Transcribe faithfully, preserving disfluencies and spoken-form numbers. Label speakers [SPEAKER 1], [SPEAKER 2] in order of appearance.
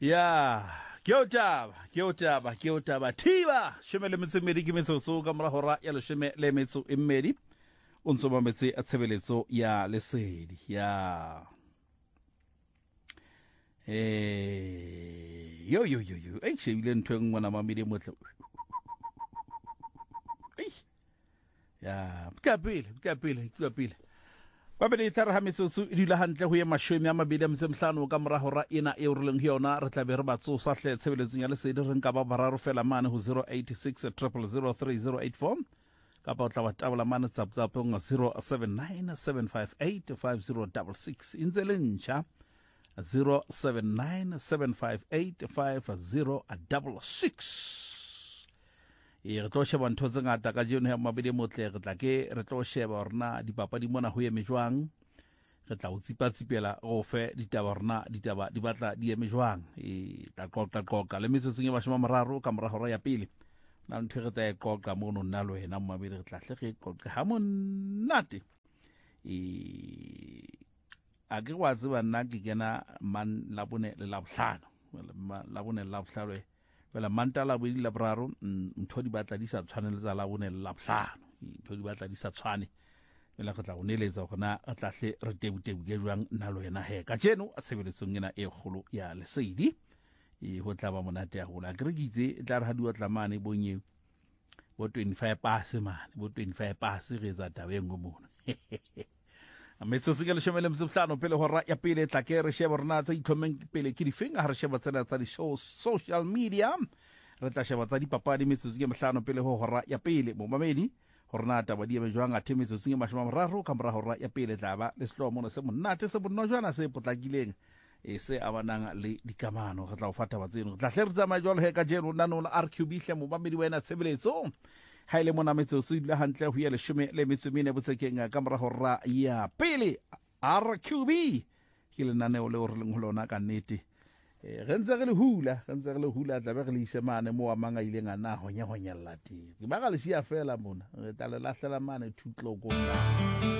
[SPEAKER 1] Ya, ke o taba, ke o taba, ke o taba. Thiba, sheme le metso e mmedi ke metsotso ka mora hora ya leshome le metso e mmedi. O ntso mametse a tshebeletso ya lesedi. Ya. Eh, yo yo yo yo. Ai shebile ntho engwe na mamedi motle. Ai. Ya, ka pele, ka pele, ka pele. Ba bele tara ha metsotso e dula hantle ho ye mashome a mabedi a metso e mehlano ka mora hora ena e re leng ho yona re tla be re ba tsosa hle tshebeletsong ya lesedi re nka ba bararo fela mane ho zero eight six zero zero zero three zero eight four ka ba tla ba tabla mane tsap tsap ngo zero seven nine seven five eight five zero six six intse le ntsha zero seven nine seven five eight five zero six six. E re tlo sheba ntho tse ngata ka jeno ya mabedi motle re tla ke re tlo sheba rena dipapadi mona ho eme jwang re tla o tsipa tsipela go fe ditaba rena ditaba di batla di eme jwang e tla qoqa qoqa le metsotso e mashome a mararo ka mora hora ya pele na ntho re tla e qoqa mo no nna lo wena mabedi re tla hle re qoqa ha monate e a ke wa tseba nna ke kena man la bone le la bohlano la bone la bohlalo Vela manta la bodi la braro ntho di batla di sa tshwane le tsa la bone la bohlano ntho di batla di sa tshwane vela re tla o neletsa gona a tla hle re tebutebu ke jwang nna lo yena he ka jeno a tshebeletsong ena e kgolo ya lesedi e ho tla ba monate ya gola ke re kitse tla re ha di wa tlamane bonye bo twenty-five pass mane bo twenty-five pass re za tabeng go mona a metso se ke le shomele msetlano pele hora ya pele tla ke re sheba rena tsa itlhomeng pele ke di finga ha re sheba tsena tsa di show social media re tla sheba tsa di papadi metso se ke mhlano pele ho hora ya pele mo mamedi horna taba di eme jwang a themetso se ke mashoma mararo ka mora hora ya pele tla ba le selo mona se monate se bonojana se potlakileng e se abanang le dikamano re tla o fata ba tseno re tla hle re tsama jwalo he ka jeno nna no la R Q B hle mo mamedi wena tshebeletso ha ile mona metso se ile hantle ho ya leshome le metso mene botsekeng ka mora hora ya pele R Q B ke le nane o le re leng ho lona ka nnete e re ntse re le hula re ntse re le hula tla be re le ise mane mo a manga ile ngana ho nya ho nyalla ti ke ba ga le sia fela mona re tla le lahlela mane thutloko